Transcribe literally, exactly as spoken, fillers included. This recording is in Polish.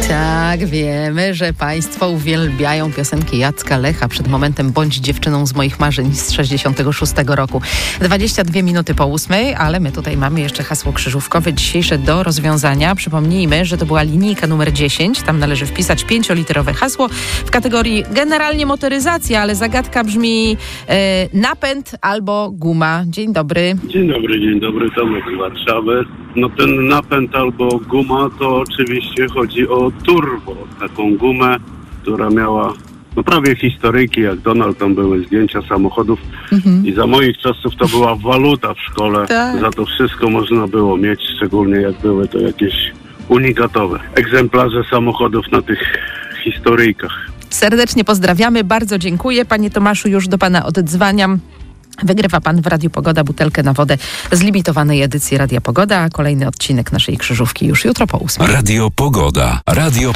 Tak, wiemy, że Państwo uwielbiają piosenki Jacka Lecha. Przed momentem Bądź dziewczyną z moich marzeń z sześćdziesiątego szóstego roku. dwadzieścia dwie minuty po ósmej, ale my tutaj mamy jeszcze hasło krzyżówkowe dzisiejsze do rozwiązania. Przypomnijmy, że to była linijka numer dziesięć. Tam należy wpisać pięcioliterowe hasło w kategorii generalnie motoryzacja, ale zagadka brzmi e, napęd albo guma. Dzień dobry. Dzień dobry, dzień dobry, Tomek z Warszawy. No ten napęd albo guma to oczywiście chodzi o turbo, taką gumę, która miała no prawie historyjki, jak Donald, tam były zdjęcia samochodów mhm. i za moich czasów to była waluta w szkole. Tak. Za to wszystko można było mieć, szczególnie jak były to jakieś unikatowe egzemplarze samochodów na tych historyjkach. Serdecznie pozdrawiamy, bardzo dziękuję. Panie Tomaszu, już do Pana oddzwaniam. Wygrywa Pan w Radiu Pogoda butelkę na wodę z limitowanej edycji Radia Pogoda, a kolejny odcinek naszej krzyżówki już jutro po ósmej. Radio Pogoda. Radio